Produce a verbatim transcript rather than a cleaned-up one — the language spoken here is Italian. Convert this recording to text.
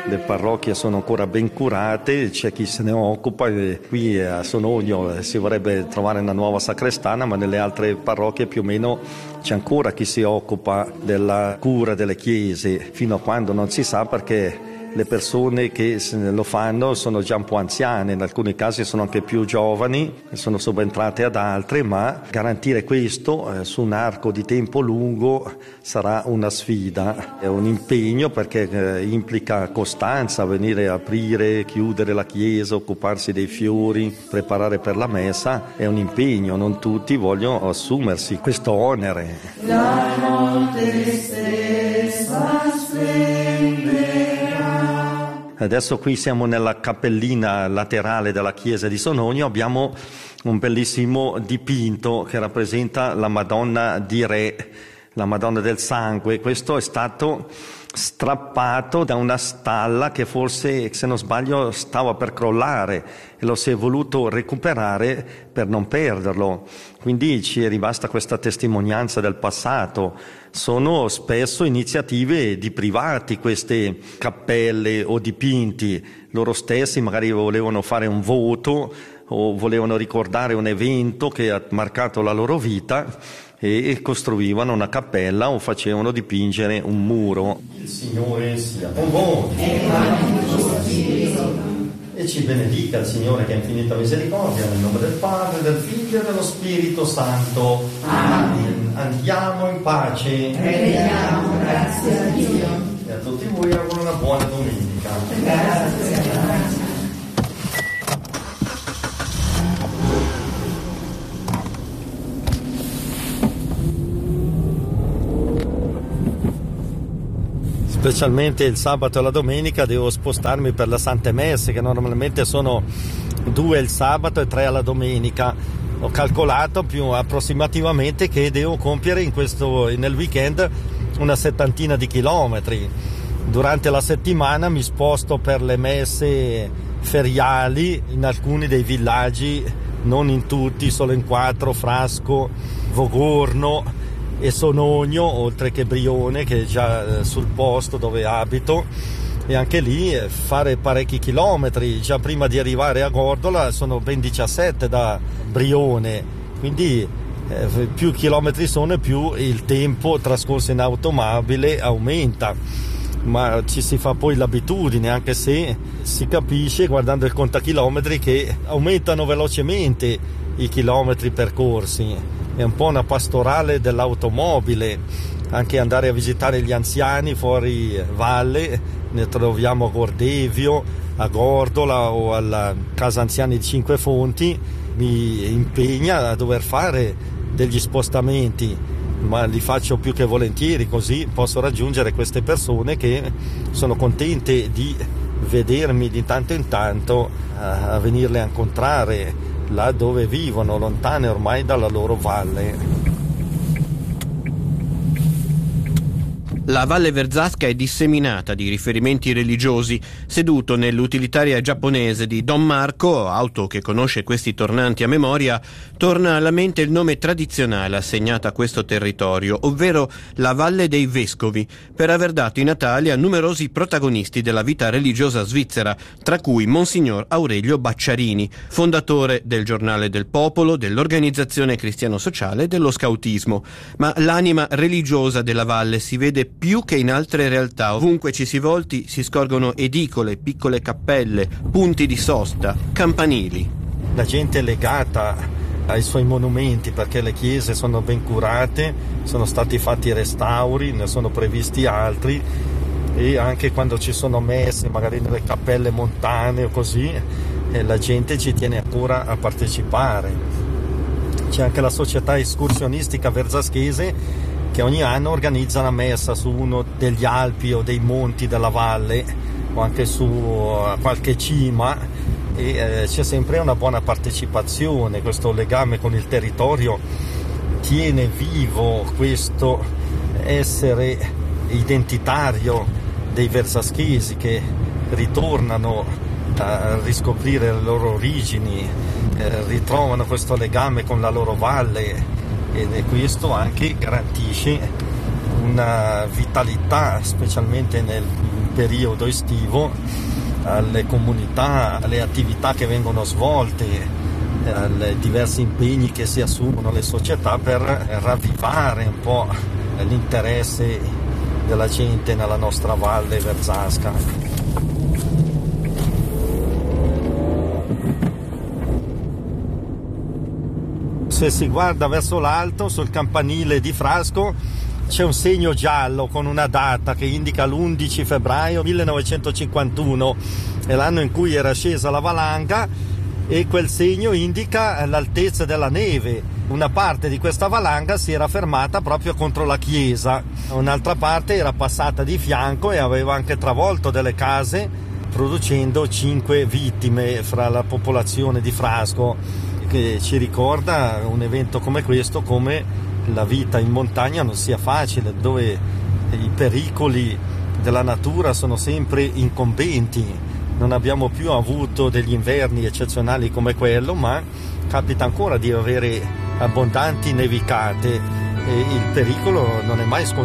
le parrocchie sono ancora ben curate, c'è chi se ne occupa, e qui a Sonogno si vorrebbe trovare una nuova sacrestana, ma nelle altre parrocchie più o meno c'è ancora chi si occupa della cura delle chiese, fino a quando non si sa, perché le persone che lo fanno sono già un po' anziane, in alcuni casi sono anche più giovani, sono subentrate ad altre, ma garantire questo eh, su un arco di tempo lungo sarà una sfida, è un impegno, perché eh, implica costanza, venire a aprire, chiudere la chiesa, occuparsi dei fiori, preparare per la messa, è un impegno, non tutti vogliono assumersi questo onere. La notte stessa splenderà. Adesso qui siamo nella cappellina laterale della chiesa di Sonogno, abbiamo un bellissimo dipinto che rappresenta la Madonna di Re, la Madonna del Sangue. Questo è stato strappato da una stalla che forse, se non sbaglio, stava per crollare e lo si è voluto recuperare per non perderlo. Quindi ci è rimasta questa testimonianza del passato. Sono spesso iniziative di privati queste cappelle o dipinti, loro stessi magari volevano fare un voto o volevano ricordare un evento che ha marcato la loro vita e costruivano una cappella o facevano dipingere un muro. Il Signore sia con voi e ci benedica il Signore che ha infinita misericordia, nel nome del Padre, del Figlio e dello Spirito Santo. Amen. Andiamo in pace. Preghiamo, grazie a Dio. E a tutti voi auguro una buona domenica. Grazie, grazie. Specialmente il sabato e la domenica devo spostarmi per le Sante Messe, che normalmente sono due il sabato e tre alla domenica. Ho calcolato più approssimativamente che devo compiere in questo, nel weekend una settantina di chilometri. Durante la settimana mi sposto per le messe feriali in alcuni dei villaggi, non in tutti, solo in quattro: Frasco, Vogorno e Sonogno, oltre che Brione, che è già sul posto dove abito, e anche lì fare parecchi chilometri. Già prima di arrivare a Gordola sono ben diciassette da Brione, quindi eh, più chilometri sono e più il tempo trascorso in automobile aumenta, ma ci si fa poi l'abitudine, anche se si capisce guardando il contachilometri che aumentano velocemente i chilometri percorsi. È un po' una pastorale dell'automobile, anche andare a visitare gli anziani fuori valle, ne troviamo a Gordevio, a Gordola o alla Casa Anziani di Cinque Fonti, mi impegna a dover fare degli spostamenti, ma li faccio più che volentieri, così posso raggiungere queste persone che sono contente di vedermi di tanto in tanto, a venirle a incontrare là dove vivono, lontane ormai dalla loro valle. La Valle Verzasca è disseminata di riferimenti religiosi. Seduto nell'utilitaria giapponese di Don Marco, auto che conosce questi tornanti a memoria, torna alla mente il nome tradizionale assegnato a questo territorio, ovvero la Valle dei Vescovi, per aver dato i natali a numerosi protagonisti della vita religiosa svizzera, tra cui Monsignor Aurelio Bacciarini, fondatore del Giornale del Popolo, dell'Organizzazione Cristiano-Sociale e dello Scautismo. Ma l'anima religiosa della valle si vede più che in altre realtà. Ovunque ci si volti si scorgono edicole, piccole cappelle, punti di sosta, campanili. La gente è legata ai suoi monumenti perché le chiese sono ben curate, sono stati fatti restauri, ne sono previsti altri, e anche quando ci sono messe magari nelle cappelle montane o così, eh, la gente ci tiene ancora a partecipare. C'è anche la società escursionistica verzaschese che ogni anno organizza una messa su uno degli Alpi o dei monti della valle o anche su qualche cima, e eh, c'è sempre una buona partecipazione. Questo legame con il territorio tiene vivo questo essere identitario dei verzaschesi che ritornano a riscoprire le loro origini, eh, ritrovano questo legame con la loro valle, e questo anche garantisce una vitalità, specialmente nel periodo estivo, alle comunità, alle attività che vengono svolte, ai diversi impegni che si assumono le società per ravvivare un po' l'interesse della gente nella nostra valle verzasca. Se si guarda verso l'alto, sul campanile di Frasco, c'è un segno giallo con una data che indica l'undici febbraio millenovecentocinquantuno, è l'anno in cui era scesa la valanga, e quel segno indica l'altezza della neve. Una parte di questa valanga si era fermata proprio contro la chiesa, un'altra parte era passata di fianco e aveva anche travolto delle case, producendo cinque vittime fra la popolazione di Frasco, che ci ricorda un evento come questo, come la vita in montagna non sia facile, dove i pericoli della natura sono sempre incombenti. Non abbiamo più avuto degli inverni eccezionali come quello, ma capita ancora di avere abbondanti nevicate e il pericolo non è mai scontato.